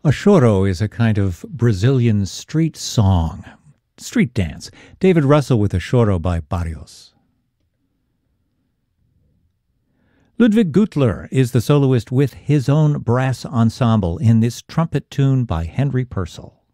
A choro is a kind of Brazilian street song, street dance. David Russell with a choro by Barrios. Ludwig Gutler is the soloist with his own brass ensemble in this trumpet tune by Henry Purcell.